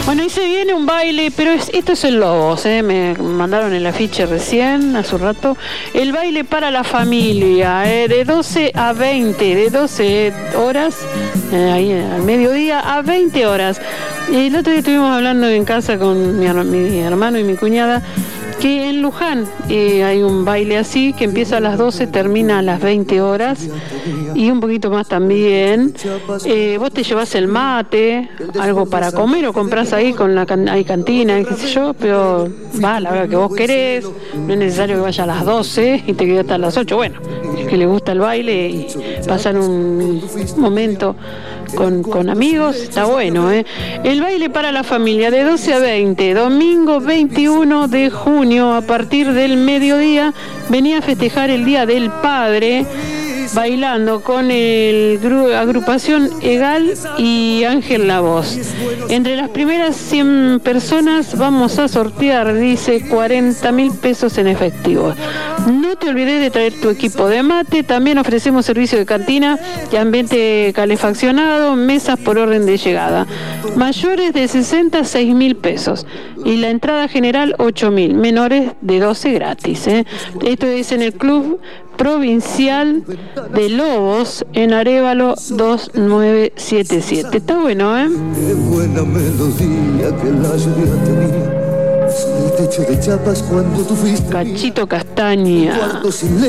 Bueno, y se viene un baile, pero esto es el Lobos, me mandaron el afiche recién, hace un rato. El baile para la familia, de 12 a 20, de 12 horas, ahí al mediodía, a 20 horas. El otro día estuvimos hablando en casa con mi hermano y mi cuñada, que en Luján hay un baile así, que empieza a las 12, termina a las 20 horas, y un poquito más también. Vos te llevas el mate, algo para comer, o compras ahí, hay cantina, qué sé yo, pero va a la hora que vos querés, no es necesario que vaya a las 12 y te quedes hasta las 8, bueno, es que le gusta el baile y pasan un momento con amigos, está bueno, El baile para la familia, de 12 a 20, domingo 21 de junio, a partir del mediodía, venía a festejar el Día del Padre, bailando con el agrupación Egal y Ángel La Voz. Entre las primeras 100 personas vamos a sortear, dice, 40.000 pesos en efectivo. No te olvides de traer tu equipo de mate. También ofrecemos servicio de cantina y ambiente calefaccionado, mesas por orden de llegada. Mayores de 60, 6.000 pesos. Y la entrada general, 8.000. Menores de 12 gratis. Esto es en el Club Provincial de Lobos, en Arévalo 2977. Está bueno, Qué buena melodía que la lluvia tenía. El techo de chapas cuando tú fuiste. Cachito Castaña.